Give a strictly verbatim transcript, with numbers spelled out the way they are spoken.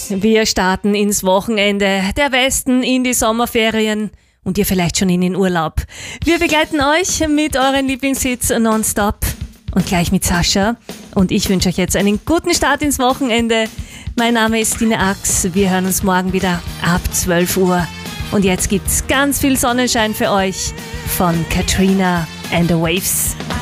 Wir starten ins Wochenende, der Westen in die Sommerferien und ihr vielleicht schon in den Urlaub. Wir begleiten euch mit euren Lieblingshits nonstop und gleich mit Sascha. Und ich wünsche euch jetzt einen guten Start ins Wochenende. Mein Name ist Stine Ax. Wir hören uns morgen wieder ab zwölf Uhr. Und jetzt gibt's ganz viel Sonnenschein für euch von Katrina and the Waves.